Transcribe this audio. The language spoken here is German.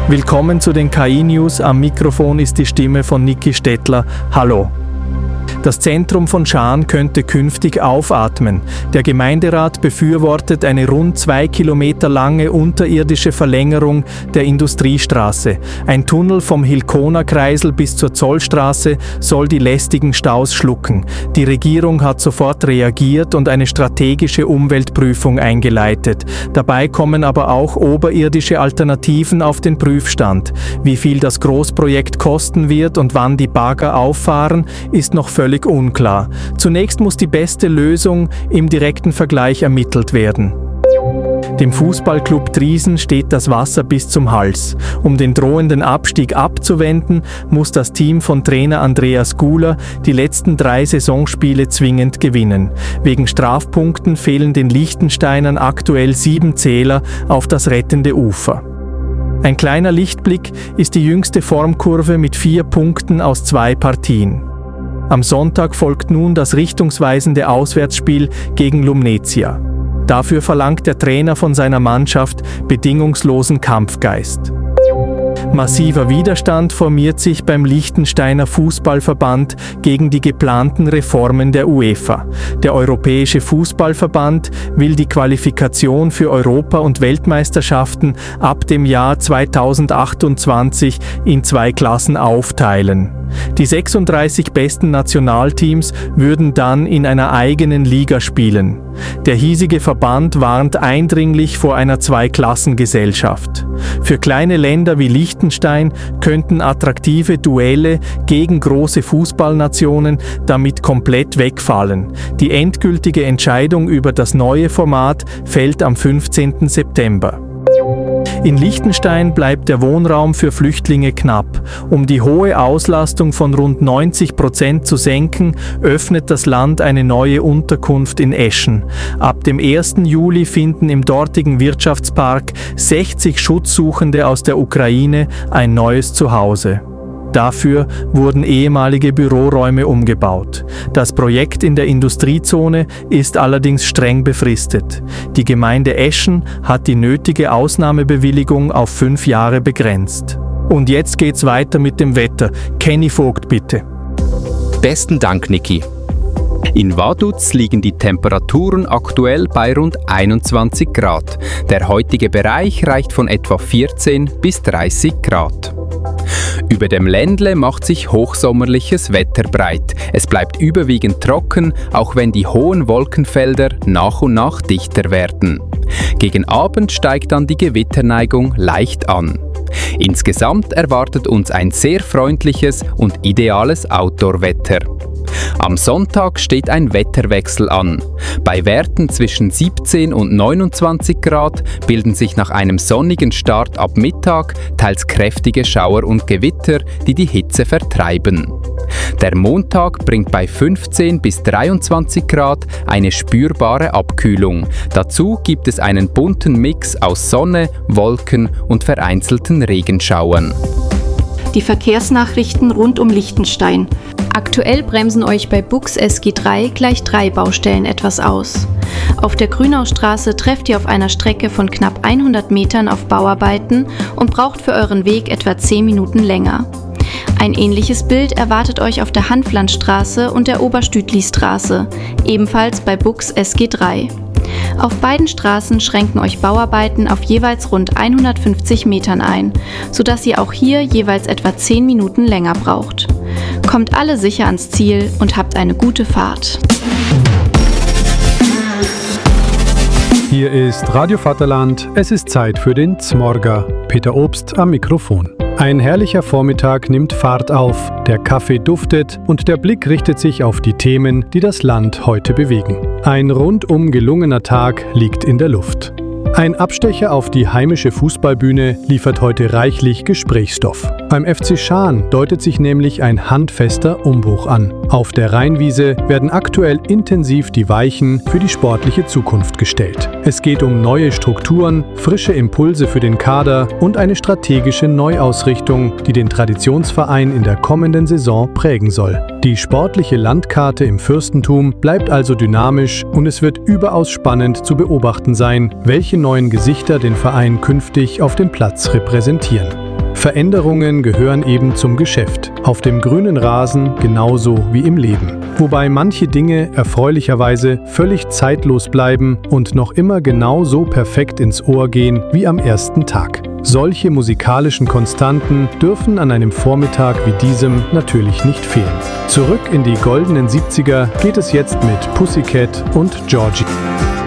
Willkommen zu den KI-News. Am Mikrofon ist die Stimme von Niki Stettler. Hallo. Das Zentrum von Schaan könnte künftig aufatmen. Der Gemeinderat befürwortet eine rund 2 Kilometer lange unterirdische Verlängerung der Industriestraße. Ein Tunnel vom Hilkona-Kreisel bis zur Zollstraße soll die lästigen Staus schlucken. Die Regierung hat sofort reagiert und eine strategische Umweltprüfung eingeleitet. Dabei kommen aber auch oberirdische Alternativen auf den Prüfstand. Wie viel das Großprojekt kosten wird und wann die Bagger auffahren, ist noch völlig unklar. Zunächst muss die beste Lösung im direkten Vergleich ermittelt werden. Dem Fußballclub Triesen steht das Wasser bis zum Hals. Um den drohenden Abstieg abzuwenden, muss das Team von Trainer Andreas Guler die letzten 3 Saisonspiele zwingend gewinnen. Wegen Strafpunkten fehlen den Liechtensteinern aktuell 7 Zähler auf das rettende Ufer. Ein kleiner Lichtblick ist die jüngste Formkurve mit 4 Punkten aus 2 Partien. Am Sonntag folgt nun das richtungsweisende Auswärtsspiel gegen Lumnezia. Dafür verlangt der Trainer von seiner Mannschaft bedingungslosen Kampfgeist. Massiver Widerstand formiert sich beim Liechtensteiner Fußballverband gegen die geplanten Reformen der UEFA. Der Europäische Fußballverband will die Qualifikation für Europa- und Weltmeisterschaften ab dem Jahr 2028 in 2 Klassen aufteilen. Die 36 besten Nationalteams würden dann in einer eigenen Liga spielen. Der hiesige Verband warnt eindringlich vor einer Zweiklassengesellschaft. Für kleine Länder wie Liechtenstein könnten attraktive Duelle gegen große Fußballnationen damit komplett wegfallen. Die endgültige Entscheidung über das neue Format fällt am 15. September. In Liechtenstein bleibt der Wohnraum für Flüchtlinge knapp. Um die hohe Auslastung von rund 90% zu senken, öffnet das Land eine neue Unterkunft in Eschen. Ab dem 1. Juli finden im dortigen Wirtschaftspark 60 Schutzsuchende aus der Ukraine ein neues Zuhause. Dafür wurden ehemalige Büroräume umgebaut. Das Projekt in der Industriezone ist allerdings streng befristet. Die Gemeinde Eschen hat die nötige Ausnahmebewilligung auf 5 Jahre begrenzt. Und jetzt geht's weiter mit dem Wetter. Kenny Vogt, bitte. Besten Dank, Niki. In Vaduz liegen die Temperaturen aktuell bei rund 21 Grad. Der heutige Bereich reicht von etwa 14 bis 30 Grad. Über dem Ländle macht sich hochsommerliches Wetter breit. Es bleibt überwiegend trocken, auch wenn die hohen Wolkenfelder nach und nach dichter werden. Gegen Abend steigt dann die Gewitterneigung leicht an. Insgesamt erwartet uns ein sehr freundliches und ideales Outdoor-Wetter. Am Sonntag steht ein Wetterwechsel an. Bei Werten zwischen 17 und 29 Grad bilden sich nach einem sonnigen Start ab Mittag teils kräftige Schauer und Gewitter, die die Hitze vertreiben. Der Montag bringt bei 15 bis 23 Grad eine spürbare Abkühlung. Dazu gibt es einen bunten Mix aus Sonne, Wolken und vereinzelten Regenschauern. Die Verkehrsnachrichten rund um Liechtenstein. Aktuell bremsen euch bei BUX SG3 gleich 3 Baustellen etwas aus. Auf der Grünaustraße trefft ihr auf einer Strecke von knapp 100 Metern auf Bauarbeiten und braucht für euren Weg etwa 10 Minuten länger. Ein ähnliches Bild erwartet euch auf der Hanflandstraße und der Oberstütli-Straße, ebenfalls bei BUX SG3. Auf beiden Straßen schränken euch Bauarbeiten auf jeweils rund 150 Metern ein, sodass ihr auch hier jeweils etwa 10 Minuten länger braucht. Kommt alle sicher ans Ziel und habt eine gute Fahrt. Hier ist Radio Vaterland. Es ist Zeit für den Zmorga. Peter Obst am Mikrofon. Ein herrlicher Vormittag nimmt Fahrt auf, der Kaffee duftet und der Blick richtet sich auf die Themen, die das Land heute bewegen. Ein rundum gelungener Tag liegt in der Luft. Ein Abstecher auf die heimische Fußballbühne liefert heute reichlich Gesprächsstoff. Beim FC Schaan deutet sich nämlich ein handfester Umbruch an. Auf der Rheinwiese werden aktuell intensiv die Weichen für die sportliche Zukunft gestellt. Es geht um neue Strukturen, frische Impulse für den Kader und eine strategische Neuausrichtung, die den Traditionsverein in der kommenden Saison prägen soll. Die sportliche Landkarte im Fürstentum bleibt also dynamisch und es wird überaus spannend zu beobachten sein, welche neuen Gesichter den Verein künftig auf dem Platz repräsentieren. Veränderungen gehören eben zum Geschäft. Auf dem grünen Rasen genauso wie im Leben. Wobei manche Dinge erfreulicherweise völlig zeitlos bleiben und noch immer genau so perfekt ins Ohr gehen wie am ersten Tag. Solche musikalischen Konstanten dürfen an einem Vormittag wie diesem natürlich nicht fehlen. Zurück in die goldenen 70er geht es jetzt mit Pussycat und Georgie.